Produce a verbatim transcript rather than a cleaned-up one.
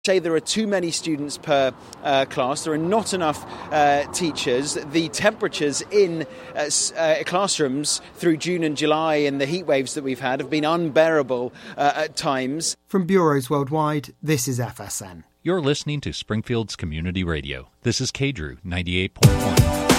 Say there are too many students per uh, class, there are not enough uh, teachers, the temperatures in uh, uh, classrooms through June and July and the heat waves that we've had have been unbearable uh, at times. From bureaus worldwide, this is F S N. You're listening to Springfield's Community Radio. This is K D R U ninety-eight point one.